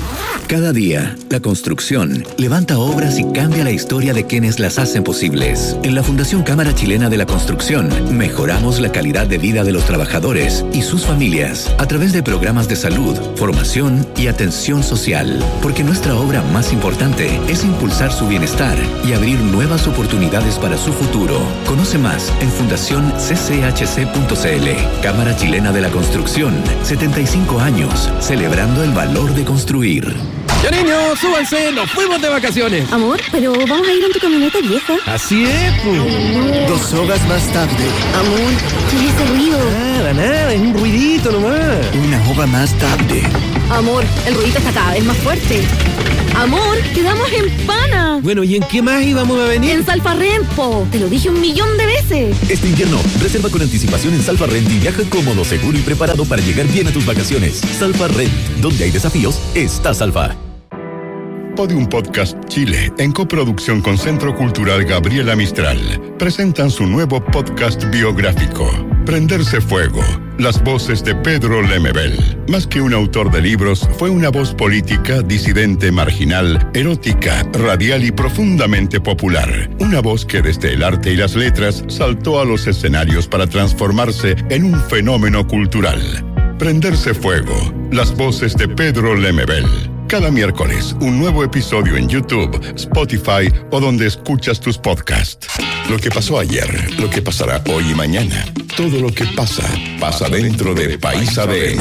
Cada día, la construcción levanta obras y cambia la historia de quienes las hacen posibles. En la Fundación Cámara Chilena de la Construcción, mejoramos la calidad de vida de los trabajadores y sus familias a través de programas de salud, formación y atención social. Porque nuestra obra más importante es impulsar su bienestar y abrir nuevas oportunidades para su futuro. Conoce más en fundacioncchc.cl. Cámara Chilena de la Construcción, 75 años, celebrando el valor de construir. Ya niños, súbanse, nos fuimos de vacaciones. Amor, pero vamos a ir en tu camioneta vieja. Así es, pues. 2 horas más tarde. Amor, ¿qué es ese ruido? Nada, es un ruidito nomás. 1 hora más tarde. Amor, el ruidito está cada vez más fuerte. Amor, quedamos en Pana. Bueno, ¿y en qué más íbamos a venir? En Salfarrent, te lo dije 1.000.000 de veces. Este invierno, reserva con anticipación en Salfarrent y viaja cómodo, seguro y preparado para llegar bien a tus vacaciones. Salfarrent, donde hay desafíos, está Salfa. Podium Podcast Chile, en coproducción con Centro Cultural Gabriela Mistral, presentan su nuevo podcast biográfico, Prenderse Fuego, las voces de Pedro Lemebel. Más que un autor de libros, fue una voz política, disidente, marginal, erótica, radial y profundamente popular. Una voz que desde el arte y las letras saltó a los escenarios para transformarse en un fenómeno cultural. Prenderse Fuego, las voces de Pedro Lemebel. Cada miércoles, un nuevo episodio en YouTube, Spotify o donde escuchas tus podcasts. Lo que pasó ayer, lo que pasará hoy y mañana. Todo lo que pasa, pasa dentro de País ADN.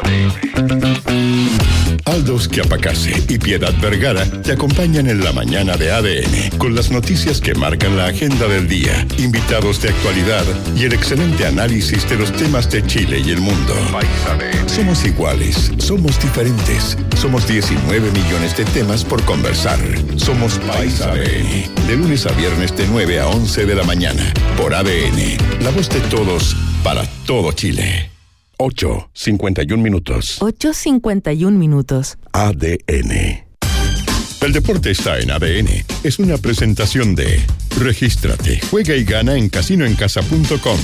Aldous Chiapacase y Piedad Vergara te acompañan en la mañana de ADN con las noticias que marcan la agenda del día, invitados de actualidad y el excelente análisis de los temas de Chile y el mundo. Somos iguales, somos diferentes, somos 19 millones de temas por conversar. Somos País ADN, de lunes a viernes de 9 a 11 de la mañana, por ADN, la voz de todos, para todo Chile. 8:51 minutos. 8:51 minutos. ADN. El deporte está en ADN. Es una presentación de Regístrate, juega y gana en casinoencasa.com.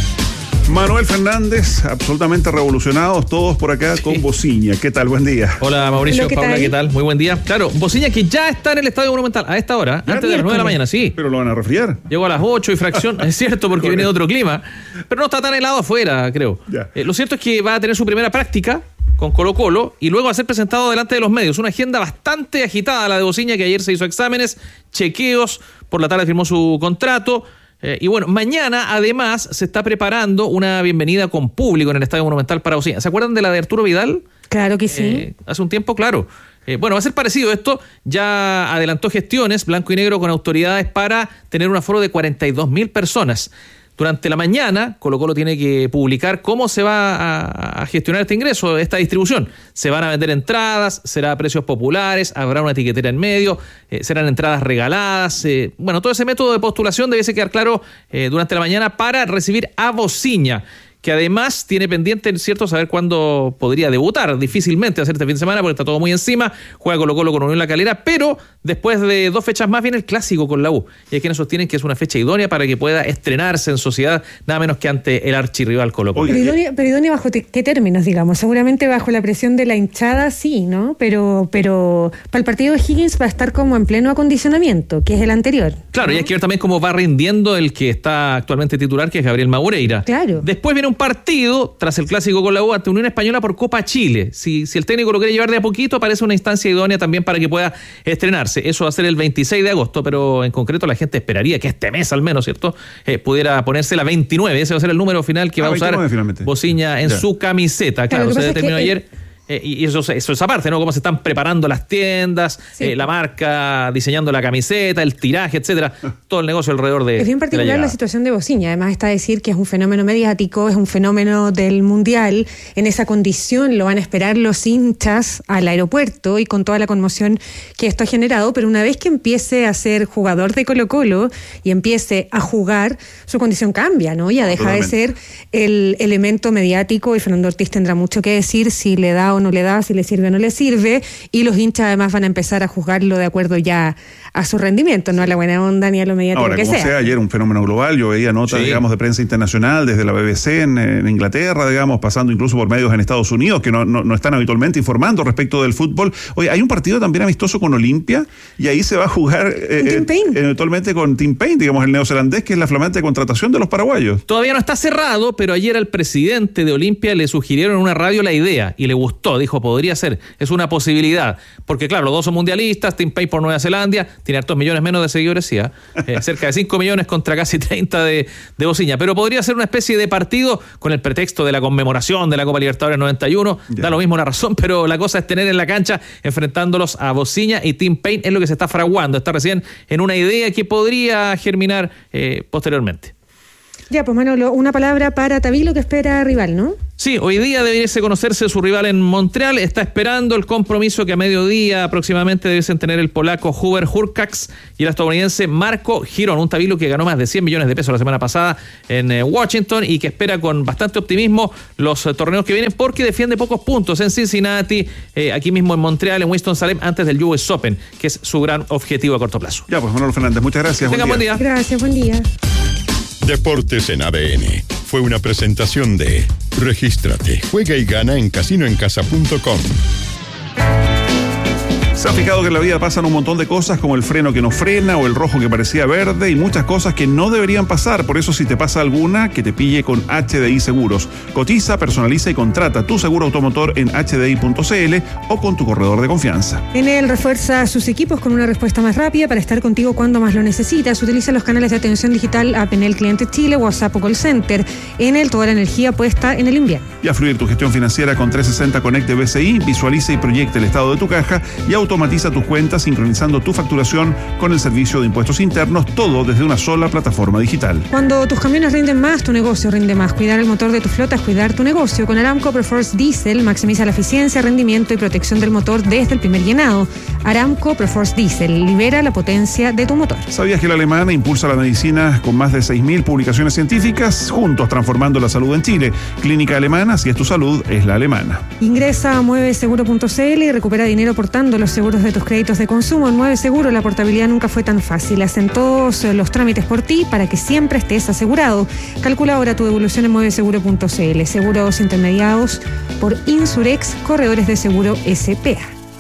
Manuel Fernández, absolutamente revolucionados todos por acá con Bociña. ¿Qué tal? Buen día. Hola Mauricio, ¿qué Paula, tal? ¿qué tal? Muy buen día. Claro, Bociña que ya está en el Estadio Monumental a esta hora, antes de las 9 de la mañana, sí. Pero lo van a resfriar. Llegó a las 8 y fracción, es cierto, porque viene de otro clima, pero no está tan helado afuera, creo. Lo cierto es que va a tener su primera práctica con Colo-Colo y luego va a ser presentado delante de los medios. Una agenda bastante agitada la de Bociña, que ayer se hizo exámenes, chequeos, por la tarde firmó su contrato. Y bueno, mañana además se está preparando una bienvenida con público en el Estadio Monumental para Bociña. ¿Se acuerdan de la de Arturo Vidal? Claro que sí. Hace un tiempo, claro. Bueno, va a ser parecido esto. Ya adelantó gestiones blanco y negro con autoridades para tener un aforo de 42.000 personas. Durante la mañana, Colo-Colo tiene que publicar cómo se va a gestionar este ingreso, esta distribución. Se van a vender entradas, será a precios populares, habrá una etiquetera en medio, serán entradas regaladas. Bueno, todo ese método de postulación debe quedar claro durante la mañana para recibir a Bociña, que además tiene pendiente, ¿cierto?, saber cuándo podría debutar. Difícilmente hacer este fin de semana porque está todo muy encima. Juega Colo-Colo con Unión La Calera, pero después de 2 fechas más viene el clásico con la U. Y hay quienes sostienen que es una fecha idónea para que pueda estrenarse en sociedad, nada menos que ante el archirrival Colo-Colo. Pero idónea bajo qué términos, digamos. Seguramente bajo la presión de la hinchada, sí, ¿no? Pero para el partido de Higgins va a estar como en pleno acondicionamiento, que es el anterior. Claro, y hay que ver también cómo va rindiendo el que está actualmente titular, que es Gabriel Magureira. Claro. Después viene un partido tras el clásico con la U ante Unión Española por Copa Chile. Si el técnico lo quiere llevar de a poquito, parece una instancia idónea también para que pueda estrenarse. Eso va a ser el 26 de agosto, pero en concreto la gente esperaría que este mes al menos, ¿cierto?, pudiera ponerse la 29. Ese va a ser el número final que va a usar Bociña en su camiseta. Claro, se determinó ayer. Y eso es aparte, ¿no? Cómo se están preparando las tiendas, la marca, diseñando la camiseta, el tiraje, etcétera. Todo el negocio alrededor de. Es bien particular la situación de Bociña. Además está a decir que es un fenómeno mediático, es un fenómeno del mundial. En esa condición lo van a esperar los hinchas al aeropuerto y con toda la conmoción que esto ha generado. Pero una vez que empiece a ser jugador de Colo-Colo y empiece a jugar, su condición cambia, ¿no? Ya deja de ser el elemento mediático y Fernando Ortiz tendrá mucho que decir si le da o no le da, si le sirve o no le sirve, y los hinchas además van a empezar a juzgarlo de acuerdo ya a su rendimiento, no a la buena onda ni a lo mediático. Ahora, que como sea, ayer un fenómeno global, yo veía notas, digamos, de prensa internacional, desde la BBC en Inglaterra, digamos, pasando incluso por medios en Estados Unidos, que no están habitualmente informando respecto del fútbol. Oye, hay un partido también amistoso con Olimpia, y ahí se va a jugar eventualmente con Tim Payne, digamos, el neozelandés, que es la flamante contratación de los paraguayos. Todavía no está cerrado, pero ayer al presidente de Olimpia le sugirieron en una radio la idea, y le gustó, dijo, podría ser, es una posibilidad, porque claro, los dos son mundialistas, Tim Payne por Nueva Zelanda, tiene hartos millones menos de seguidores, sí, cerca de 5 millones contra casi 30 de Bociña, pero podría ser una especie de partido con el pretexto de la conmemoración de la Copa Libertadores 91, da lo mismo la razón, pero la cosa es tener en la cancha enfrentándolos a Bociña y Tim Payne, es lo que se está fraguando, está recién en una idea que podría germinar posteriormente. Ya, pues Manolo, una palabra para Tabilo, que espera rival, ¿no? Sí, hoy día debiese conocerse su rival en Montreal, está esperando el compromiso que a mediodía aproximadamente debiesen tener el polaco Hubert Hurkacz y el estadounidense Marco Girón, un Tabilo que ganó más de 100 millones de pesos la semana pasada en Washington y que espera con bastante optimismo los torneos que vienen porque defiende pocos puntos en Cincinnati, aquí mismo en Montreal, en Winston-Salem, antes del US Open, que es su gran objetivo a corto plazo. Ya, pues Manolo Fernández, muchas gracias. Tengan buen día. Gracias, buen día. Deportes en ADN. Fue una presentación de Regístrate, juega y gana en casinoencasa.com. Se ha fijado que en la vida pasan un montón de cosas como el freno que no frena o el rojo que parecía verde y muchas cosas que no deberían pasar. Por eso si te pasa alguna, que te pille con HDI Seguros. Cotiza, personaliza y contrata tu seguro automotor en hdi.cl o con tu corredor de confianza. Enel refuerza sus equipos con una respuesta más rápida para estar contigo cuando más lo necesitas. Utiliza los canales de atención digital App Enel Clientes Chile, WhatsApp o Call Center. Enel, toda la energía puesta en el invierno. Y a fluir tu gestión financiera con 360 Connect de BCI, visualiza y proyecta el estado de tu caja y automatiza tus cuentas sincronizando tu facturación con el servicio de impuestos internos, todo desde una sola plataforma digital. Cuando tus camiones rinden más, tu negocio rinde más. Cuidar el motor de tu flota es cuidar tu negocio. Con Aramco Perforce Diesel maximiza la eficiencia, rendimiento y protección del motor desde el primer llenado. Aramco Perforce Diesel libera la potencia de tu motor. ¿Sabías que la Alemana impulsa la medicina con más de 6.000 publicaciones científicas? Juntos transformando la salud en Chile. Clínica Alemana, si es tu salud, es la alemana. Ingresa a mueveseguro.cl y recupera dinero portando los seguros de tus créditos de consumo. En Mueve Seguro la portabilidad nunca fue tan fácil. Hacen todos los trámites por ti para que siempre estés asegurado. Calcula ahora tu devolución en mueveseguro.cl. Seguros intermediados por Insurex, corredores de seguro SPA.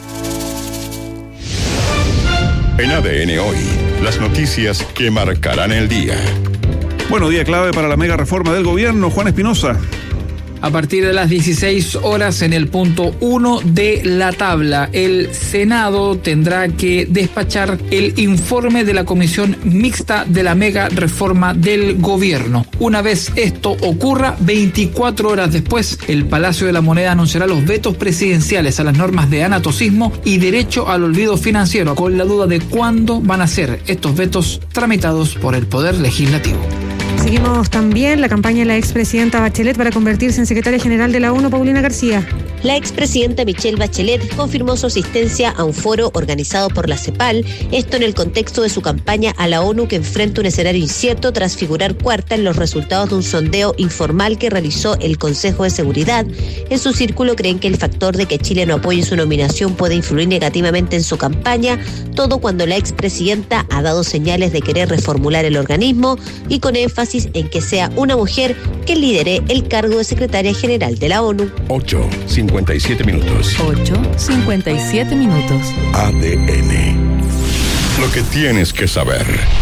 En ADN Hoy, las noticias que marcarán el día. Bueno, día clave para la mega reforma del gobierno. Juan Espinosa. A partir de las 16 horas en el punto 1 de la tabla, el Senado tendrá que despachar el informe de la Comisión Mixta de la Mega Reforma del Gobierno. Una vez esto ocurra, 24 horas después, el Palacio de la Moneda anunciará los vetos presidenciales a las normas de anatocismo y derecho al olvido financiero, con la duda de cuándo van a ser estos vetos tramitados por el Poder Legislativo. Seguimos también la campaña de la expresidenta Bachelet para convertirse en secretaria general de la ONU, Paulina García. La expresidenta Michelle Bachelet confirmó su asistencia a un foro organizado por la CEPAL, esto en el contexto de su campaña a la ONU que enfrenta un escenario incierto tras figurar cuarta en los resultados de un sondeo informal que realizó el Consejo de Seguridad. En su círculo creen que el factor de que Chile no apoye su nominación puede influir negativamente en su campaña, todo cuando la expresidenta ha dado señales de querer reformular el organismo y con énfasis en que sea una mujer que lidere el cargo de secretaria general de la ONU. 8:57 minutos. 8:57 minutos. ADN. Lo que tienes que saber.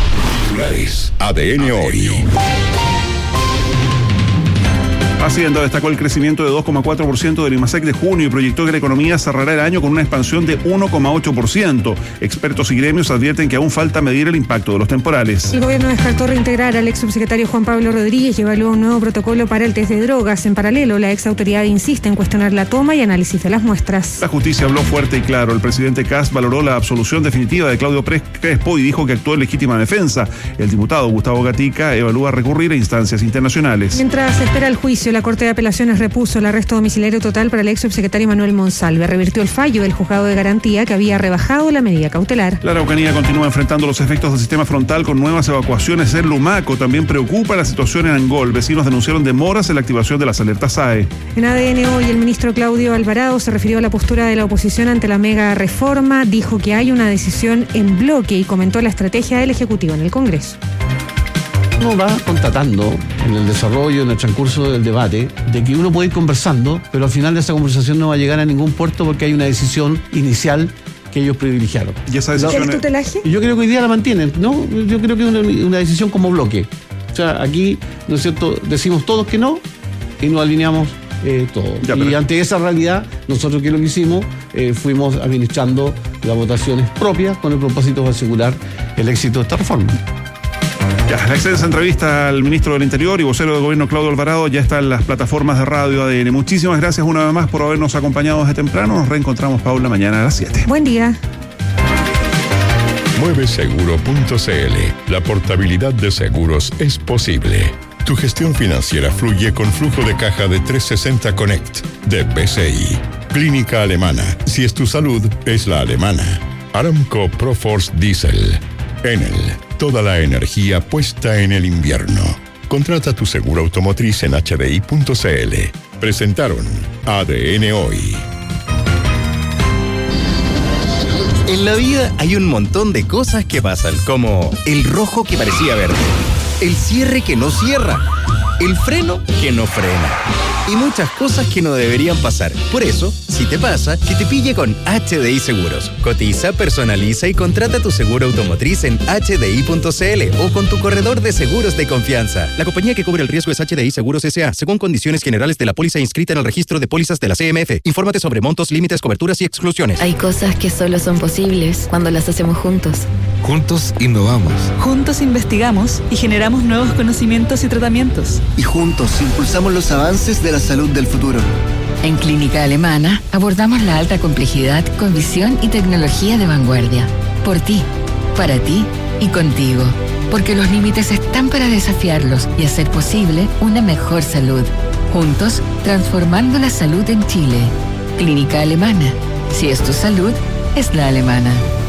ADN Hoy. Hacienda destacó el crecimiento de 2,4% del IMASEC de junio y proyectó que la economía cerrará el año con una expansión de 1,8%. Expertos y gremios advierten que aún falta medir el impacto de los temporales. El gobierno descartó reintegrar al ex subsecretario Juan Pablo Rodríguez y evaluó un nuevo protocolo para el test de drogas. En paralelo, la ex autoridad insiste en cuestionar la toma y análisis de las muestras. La justicia habló fuerte y claro. El presidente Kast valoró la absolución definitiva de Claudio Crespo y dijo que actuó en legítima defensa. El diputado Gustavo Gatica evalúa recurrir a instancias internacionales. Mientras se espera el juicio juicio, la Corte de Apelaciones repuso el arresto domiciliario total para el ex subsecretario Manuel Monsalve. Revirtió el fallo del juzgado de garantía que había rebajado la medida cautelar. La Araucanía continúa enfrentando los efectos del sistema frontal con nuevas evacuaciones en Lumaco. También preocupa la situación en Angol. Vecinos denunciaron demoras en la activación de las alertas SAE. En ADN hoy, el ministro Claudio Alvarado se refirió a la postura de la oposición ante la mega reforma, dijo que hay una decisión en bloque y comentó la estrategia del Ejecutivo en el Congreso. Uno va constatando en el desarrollo, en el transcurso del debate, de que uno puede ir conversando, pero al final de esa conversación no va a llegar a ningún puerto porque hay una decisión inicial que ellos privilegiaron. ¿Y esa decisión? ¿El tutelaje? Yo creo que hoy día la mantienen, ¿no? Yo creo que es una decisión como bloque. O sea, aquí, ¿no es cierto?, decimos todos que no y nos alineamos todos. Y ante esa realidad, nosotros que lo que hicimos, fuimos administrando las votaciones propias con el propósito de asegurar el éxito de esta reforma. Ya, la extensa entrevista al ministro del Interior y vocero del gobierno Claudio Alvarado ya está en las plataformas de Radio ADN. Muchísimas gracias una vez más por habernos acompañado desde temprano. Nos reencontramos, Paula, mañana a las 7. Buen día. Mueveseguro.cl. La portabilidad de seguros es posible. Tu gestión financiera fluye con flujo de caja de 360 Connect de BCI. Clínica Alemana. Si es tu salud, es la alemana. Aramco Proforce Diesel. Enel. Toda la energía puesta en el invierno. Contrata tu seguro automotriz en hdi.cl. Presentaron ADN Hoy. En la vida hay un montón de cosas que pasan, como el rojo que parecía verde, el cierre que no cierra, el freno que no frena y muchas cosas que no deberían pasar. Por eso, si te pasa, que te pille con HDI Seguros. Cotiza, personaliza y contrata tu seguro automotriz en hdi.cl o con tu corredor de seguros de confianza. La compañía que cubre el riesgo es HDI Seguros S.A., según condiciones generales de la póliza inscrita en el registro de pólizas de la CMF. Infórmate sobre montos, límites, coberturas y exclusiones. Hay cosas que solo son posibles cuando las hacemos juntos. Juntos innovamos. Juntos investigamos y generamos nuevos conocimientos y tratamientos. Y juntos impulsamos los avances de la salud del futuro. En Clínica Alemana abordamos la alta complejidad con visión y tecnología de vanguardia. Por ti, para ti y contigo. Porque los límites están para desafiarlos y hacer posible una mejor salud. Juntos, transformando la salud en Chile. Clínica Alemana. Si es tu salud, es la alemana.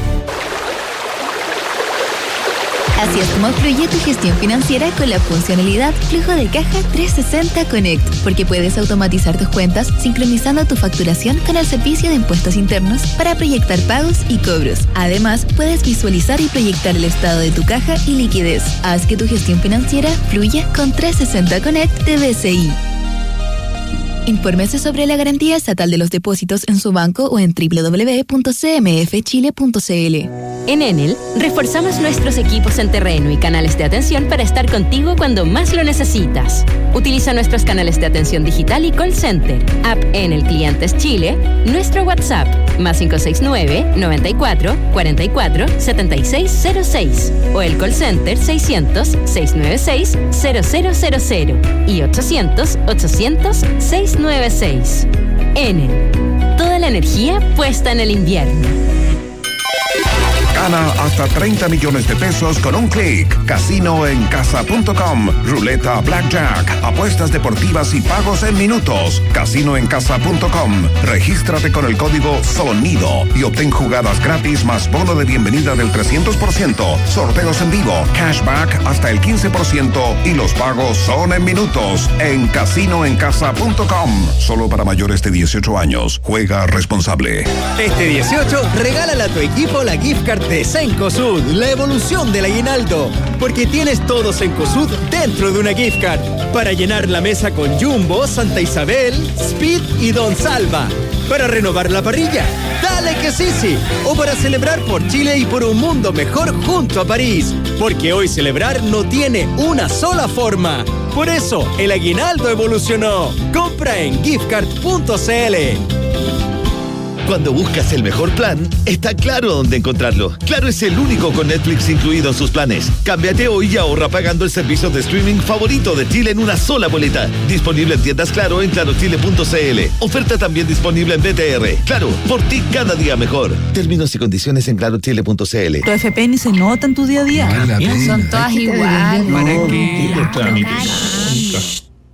Así es como fluye tu gestión financiera con la funcionalidad Flujo de Caja 360 Connect, porque puedes automatizar tus cuentas sincronizando tu facturación con el servicio de impuestos internos para proyectar pagos y cobros. Además, puedes visualizar y proyectar el estado de tu caja y liquidez. Haz que tu gestión financiera fluya con 360 Connect de BCI. Infórmese sobre la garantía estatal de los depósitos en su banco o en www.cmfchile.cl. En Enel, reforzamos nuestros equipos en terreno y canales de atención para estar contigo cuando más lo necesitas. Utiliza nuestros canales de atención digital y call center, app Enel Clientes Chile, nuestro WhatsApp, +569 94 44 7606 o el call center 600 696 0000 y 800 800 696. Enel, toda la energía puesta en el invierno. Gana hasta 30 millones de pesos con un clic. Casinoencasa.com. Ruleta Blackjack. Apuestas deportivas y pagos en minutos. Casinoencasa.com. Regístrate con el código SONIDO y obtén jugadas gratis más bono de bienvenida del 300%. Sorteos en vivo. Cashback hasta el 15% y los pagos son en minutos. En Casinoencasa.com. Solo para mayores de 18 años. Juega responsable. Este 18, regálale a tu equipo la gift card de Cencosud, la evolución del aguinaldo. Porque tienes todo Cencosud dentro de una gift card. Para llenar la mesa con Jumbo, Santa Isabel, Speed y Don Salva. Para renovar la parrilla, dale que sí. O para celebrar por Chile y por un mundo mejor junto a París. Porque hoy celebrar no tiene una sola forma. Por eso, el aguinaldo evolucionó. Compra en giftcard.cl. Cuando buscas el mejor plan, está Claro dónde encontrarlo. Claro es el único con Netflix incluido en sus planes. Cámbiate hoy y ahorra pagando el servicio de streaming favorito de Chile en una sola boleta. Disponible en tiendas Claro en clarochile.cl. Oferta también disponible en BTR. Claro, por ti cada día mejor. Términos y condiciones en clarochile.cl. Tu FP ni se nota en tu día a día. Son todas iguales. ¿Para qué?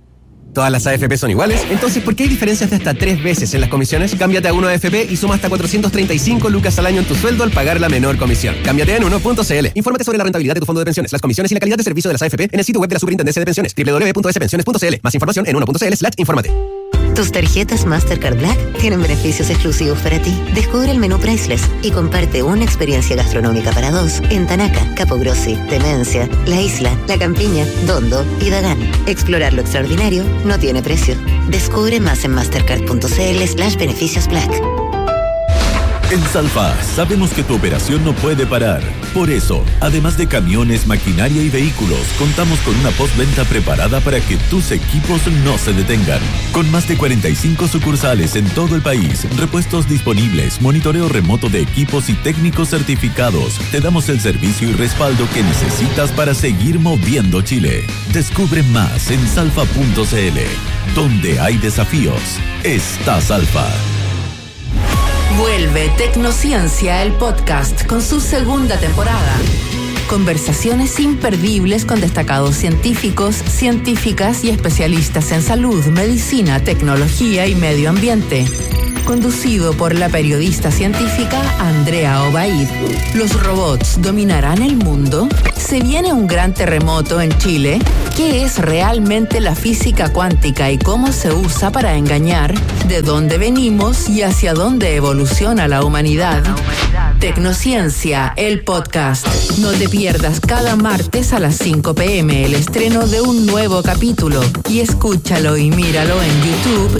¿Todas las AFP son iguales? Entonces, ¿por qué hay diferencias de hasta 3 veces en las comisiones? Cámbiate a 1AFP y suma hasta 435 lucas al año en tu sueldo al pagar la menor comisión. Cámbiate en 1.cl. Infórmate sobre la rentabilidad de tu fondo de pensiones, las comisiones y la calidad de servicio de las AFP en el sitio web de la Superintendencia de Pensiones, www.spensiones.cl. Más información en 1.cl/infórmate. Tus tarjetas Mastercard Black tienen beneficios exclusivos para ti. Descubre el menú Priceless y comparte una experiencia gastronómica para 2 en Tanaca, Capogrossi, Demencia, La Isla, La Campiña, Dondo y Dagán. Explorar lo extraordinario no tiene precio. Descubre más en mastercard.cl/beneficios Black. En Salfa sabemos que tu operación no puede parar. Por eso, además de camiones, maquinaria y vehículos, contamos con una postventa preparada para que tus equipos no se detengan. Con más de 45 sucursales en todo el país, repuestos disponibles, monitoreo remoto de equipos y técnicos certificados, te damos el servicio y respaldo que necesitas para seguir moviendo Chile. Descubre más en salfa.cl. Donde hay desafíos, está Salfa. Vuelve Tecnociencia, el podcast, con su segunda temporada. Conversaciones imperdibles con destacados científicos, científicas y especialistas en salud, medicina, tecnología y medio ambiente. Conducido por la periodista científica Andrea Obaid. ¿Los robots dominarán el mundo? ¿Se viene un gran terremoto en Chile? ¿Qué es realmente la física cuántica y cómo se usa para engañar? ¿De dónde venimos y hacia dónde evoluciona la humanidad? Tecnociencia, el podcast. No te pierdas cada martes a las 5 p.m. el estreno de un nuevo capítulo y escúchalo y míralo en YouTube